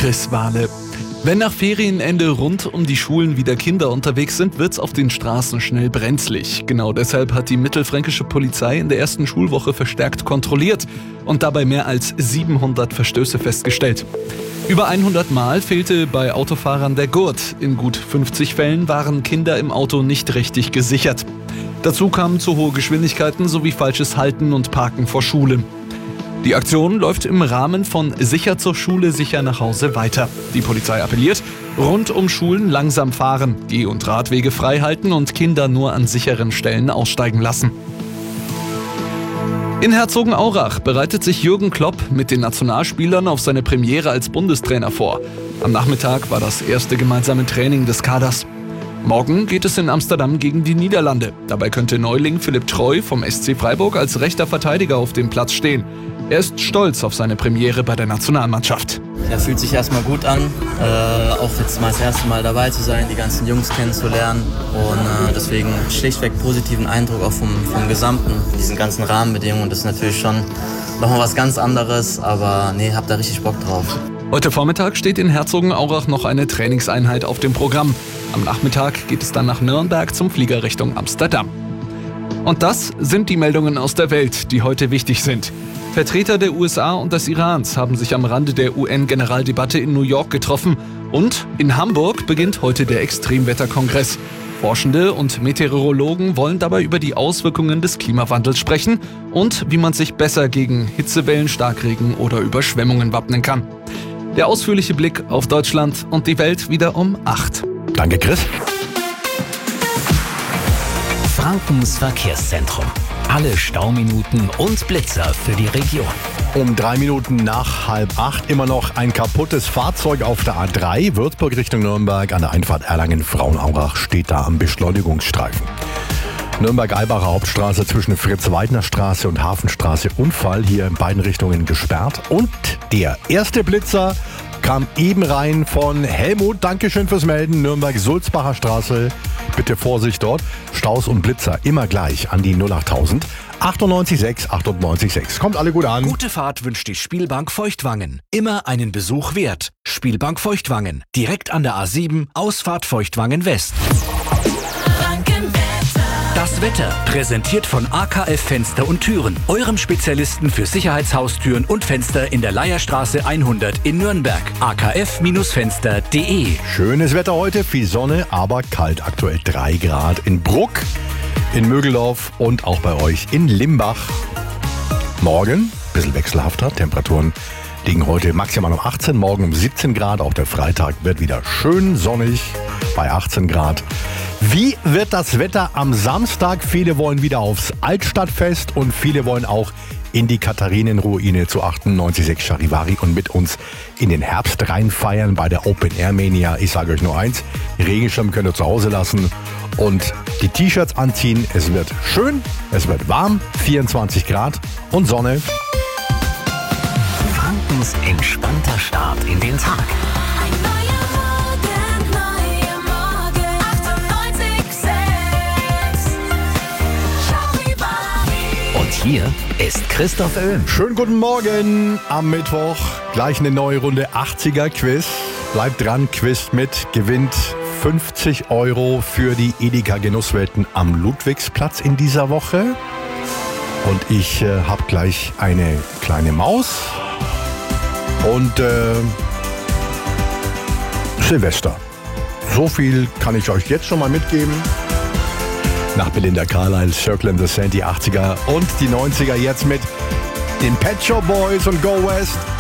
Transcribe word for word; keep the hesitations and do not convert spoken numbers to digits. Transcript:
Chris Wahle. Wenn nach Ferienende rund um die Schulen wieder Kinder unterwegs sind, wird's auf den Straßen schnell brenzlig. Genau deshalb hat die mittelfränkische Polizei in der ersten Schulwoche verstärkt kontrolliert und dabei mehr als siebenhundert Verstöße festgestellt. Über hundert Mal fehlte bei Autofahrern der Gurt. In gut fünfzig Fällen waren Kinder im Auto nicht richtig gesichert. Dazu kamen zu hohe Geschwindigkeiten sowie falsches Halten und Parken vor Schule. Die Aktion läuft im Rahmen von Sicher zur Schule, sicher nach Hause weiter. Die Polizei appelliert, rund um Schulen langsam fahren, Geh- und Radwege frei halten und Kinder nur an sicheren Stellen aussteigen lassen. In Herzogenaurach bereitet sich Jürgen Klopp mit den Nationalspielern auf seine Premiere als Bundestrainer vor. Am Nachmittag war das erste gemeinsame Training des Kaders. Morgen geht es in Amsterdam gegen die Niederlande. Dabei könnte Neuling Philipp Treu vom S C Freiburg als rechter Verteidiger auf dem Platz stehen. Er ist stolz auf seine Premiere bei der Nationalmannschaft. Ja, fühlt sich erstmal gut an, äh, auch jetzt mal das erste Mal dabei zu sein, die ganzen Jungs kennenzulernen und äh, deswegen schlichtweg positiven Eindruck auch vom, vom Gesamten, diesen ganzen Rahmenbedingungen. Das ist natürlich schon nochmal was ganz anderes, aber nee, hab da richtig Bock drauf. Heute Vormittag steht in Herzogenaurach noch eine Trainingseinheit auf dem Programm. Am Nachmittag geht es dann nach Nürnberg zum Flieger Richtung Amsterdam. Und das sind die Meldungen aus der Welt, die heute wichtig sind. Vertreter der U S A und des Irans haben sich am Rande der U N-Generaldebatte in New York getroffen. Und in Hamburg beginnt heute der Extremwetterkongress. Forschende und Meteorologen wollen dabei über die Auswirkungen des Klimawandels sprechen und wie man sich besser gegen Hitzewellen, Starkregen oder Überschwemmungen wappnen kann. Der ausführliche Blick auf Deutschland und die Welt wieder um acht. Danke, Chris. Frankens Verkehrszentrum. Alle Stauminuten und Blitzer für die Region. Um drei Minuten nach halb acht immer noch ein kaputtes Fahrzeug auf der A drei. Würzburg Richtung Nürnberg an der Einfahrt Erlangen-Frauenaurach steht da am Beschleunigungsstreifen. Nürnberg-Eibacher Hauptstraße zwischen Fritz-Weidner-Straße und Hafenstraße. Unfall hier in beiden Richtungen gesperrt. Und der erste Blitzer kam eben rein von Helmut. Dankeschön fürs Melden. Nürnberg-Sulzbacher Straße. Bitte Vorsicht dort. Staus und Blitzer immer gleich an die null achttausend. achtundneunzig sechs, achtundneunzig sechs. Kommt alle gut an. Gute Fahrt wünscht die Spielbank Feuchtwangen. Immer einen Besuch wert. Spielbank Feuchtwangen. Direkt an der A sieben, Ausfahrt Feuchtwangen West. Das Wetter, präsentiert von A K F Fenster und Türen, eurem Spezialisten für Sicherheitshaustüren und Fenster in der Leierstraße hundert in Nürnberg. a k f Fenster punkt d e. Schönes Wetter heute, viel Sonne, aber kalt. Aktuell drei Grad in Bruck, in Mögeldorf und auch bei euch in Limbach. Morgen, ein bisschen wechselhafter, Temperaturen liegen heute maximal um achtzehn, morgen um siebzehn Grad. Auch der Freitag wird wieder schön sonnig bei achtzehn Grad. Wie wird das Wetter am Samstag? Viele wollen wieder aufs Altstadtfest und viele wollen auch in die Katharinenruine zu achtundneunzig Komma sechs Charivari und mit uns in den Herbst reinfeiern bei der Open Air Mania. Ich sage euch nur eins, Regenschirm könnt ihr zu Hause lassen und die T-Shirts anziehen. Es wird schön, es wird warm, vierundzwanzig Grad und Sonne. Frankens entspannter Start in den Tag. Und hier ist Christoph Oehm. Schönen guten Morgen am Mittwoch. Gleich eine neue Runde achtziger Quiz. Bleibt dran, Quiz mit, gewinnt fünfzig Euro für die Edeka Genusswelten am Ludwigsplatz in dieser Woche. Und ich äh, habe gleich eine kleine Maus. Und äh, Silvester. So viel kann ich euch jetzt schon mal mitgeben. Nach Belinda Carlisle, Circle in the Sand, die achtziger und die neunziger jetzt mit den Pet Shop Boys und Go West.